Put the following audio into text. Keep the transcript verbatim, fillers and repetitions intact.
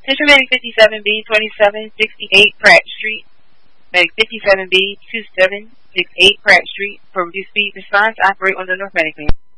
Attention Medic fifty-seven B, twenty-seven sixty-eight Pratt Street. Medic fifty-seven B, twenty-seven sixty-eight Pratt Street. For reduced speed response, operate on the North Medic lane.